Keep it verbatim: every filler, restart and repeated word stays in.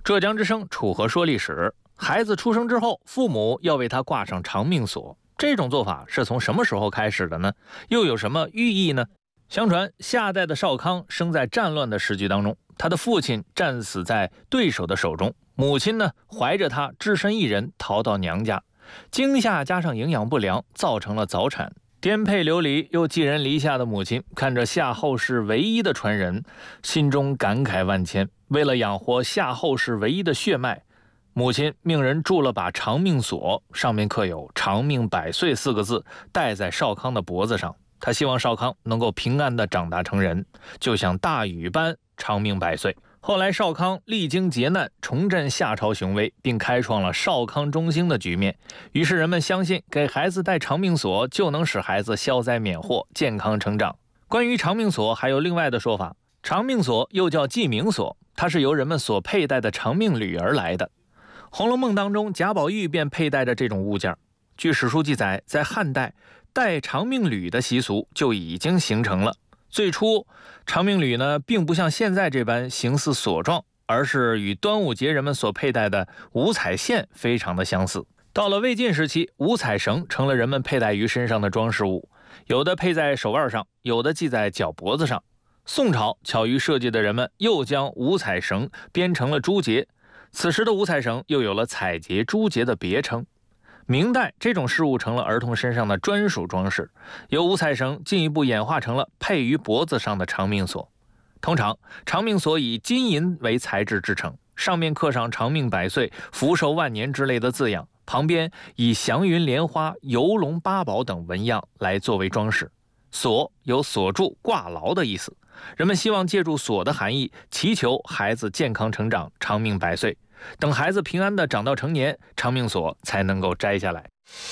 浙江之声楚河说历史，孩子出生之后，父母要为他挂上长命锁。这种做法是从什么时候开始的呢？又有什么寓意呢？相传夏代的少康生在战乱的时局当中，他的父亲战死在对手的手中，母亲呢怀着他只身一人逃到娘家，惊吓加上营养不良，造成了早产。颠沛流离又寄人篱下的母亲看着夏后氏唯一的传人，心中感慨万千。为了养活夏后氏唯一的血脉，母亲命人铸了把长命锁，上面刻有长命百岁四个字，戴在少康的脖子上。他希望少康能够平安地长大成人，就像大禹般长命百岁。后来少康历经劫难，重振夏朝雄威，并开创了少康中兴的局面。于是人们相信给孩子戴长命锁就能使孩子消灾免祸，健康成长。关于长命锁还有另外的说法，长命锁又叫记名锁，它是由人们所佩戴的长命缕而来的。《红楼梦》当中，贾宝玉便佩戴着这种物件。据史书记载，在汉代戴长命缕的习俗就已经形成了。最初长命缕呢，并不像现在这般形似锁状，而是与端午节人们所佩戴的五彩线非常的相似。到了魏晋时期，五彩绳成了人们佩戴于身上的装饰物，有的佩在手腕上，有的系在脚脖子上。宋朝巧于设计的人们又将五彩绳编成了珠结，此时的五彩绳又有了彩结、珠结的别称。明代这种饰物成了儿童身上的专属装饰，由五彩绳进一步演化成了配于脖子上的长命锁。通常长命锁以金银为材质制成，上面刻上长命百岁、福寿万年之类的字样，旁边以祥云莲花、游龙八宝等纹样来作为装饰。锁有锁住、挂牢的意思，人们希望借助锁的含义，祈求孩子健康成长、长命百岁。等孩子平安地长到成年，长命锁才能够摘下来。